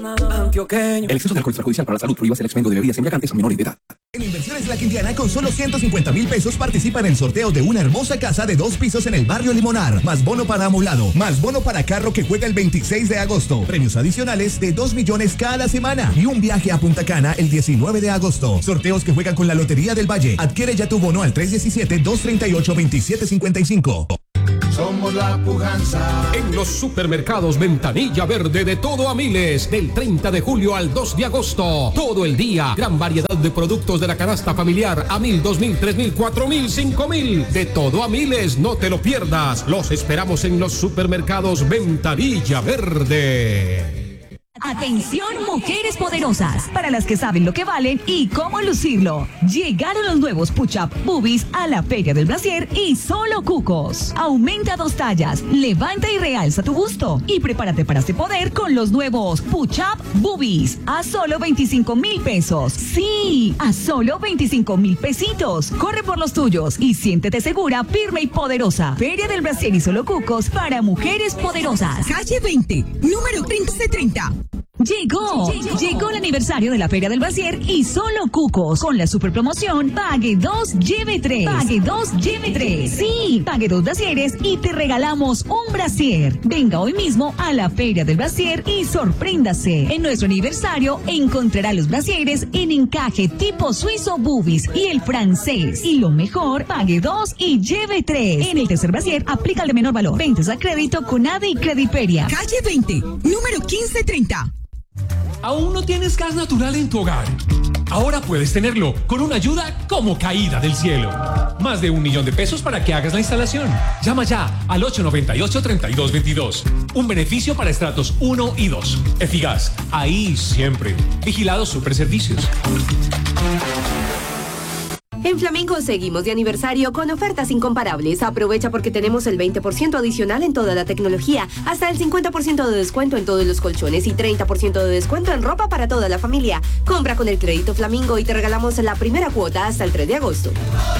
El exceso de alcohol es perjudicial para la salud. Prohíbas el expendio de bebidas embriagantes a menores de edad. En Inversiones La Quintiana, con solo 150,000 pesos, participa en el sorteo de una hermosa casa de 2 pisos en el barrio Limonar. Más bono para amoblado, más bono para carro que juega el 26 de agosto. Premios adicionales de 2 millones cada semana. Y un viaje a Punta Cana el 19 de agosto. Sorteos que juegan con la Lotería del Valle. Adquiere ya tu bono al 317-238-2755. Somos la pujanza. En los supermercados Ventanilla Verde de todo a miles, del 30 de julio al 2 de agosto. Todo el día, gran variedad de productos de la canasta familiar a 1,000, 2,000, 3,000, 4,000, 5,000. De todo a miles, no te lo pierdas. Los esperamos en los supermercados Ventanilla Verde. Atención, mujeres poderosas, para las que saben lo que valen y cómo lucirlo. Llegaron los nuevos Push-Up Boobies a la Feria del Brasier y solo cucos. Aumenta 2 tallas, levanta y realza tu busto y prepárate para este poder con los nuevos Push-Up Boobies a solo 25,000 pesos. Sí, a solo 25,000 pesitos. Corre por los tuyos y siéntete segura, firme y poderosa. Feria del Brasier y solo cucos para mujeres poderosas. Calle 20, número 1530. Llegó el aniversario de la Feria del Brasier y solo cucos con la super promoción Pague 2, lleve 3. Pague 2, lleve 3. Sí, pague 2 brasieres y te regalamos un brasier. Venga hoy mismo a la Feria del Brasier y sorpréndase. En nuestro aniversario encontrará los brasieres en encaje tipo suizo boobies y el francés. Y lo mejor, pague 2 y lleve 3. En el tercer brasier aplica el de menor valor. Ventas a crédito con ADE y Crediperia. Calle 20, número 1530. ¿Aún no tienes gas natural en tu hogar? Ahora puedes tenerlo con una ayuda como caída del cielo. Más de 1 millón de pesos para que hagas la instalación. Llama ya al 898-3222. Un beneficio para estratos 1 y 2. Efigas, ahí siempre. Vigilados Superservicios. En Flamingo seguimos de aniversario con ofertas incomparables. Aprovecha porque tenemos el 20% adicional en toda la tecnología, hasta el 50% de descuento en todos los colchones y 30% de descuento en ropa para toda la familia. Compra con el crédito Flamingo y te regalamos la primera cuota hasta el 3 de agosto.